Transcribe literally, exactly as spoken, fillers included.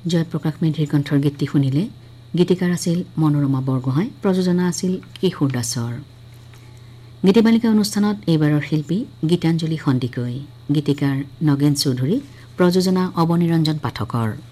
জয়প্ৰকাশ মেধিৰ কণ্ঠৰ গীতটি শুনিলে। গীতিকাৰ আছিল মনোৰমা বৰগোহাঁই, প্ৰযোজনা আছিল কিশোৰ দাসৰ। গীতিমালিকা অনুষ্ঠানত এইবাৰৰ শিল্পী গীতাঞ্জলি সন্দিকৈ, গীতিকাৰ নগেন চৌধুৰী, প্ৰযোজনা অৱনিৰঞ্জন পাঠকৰ।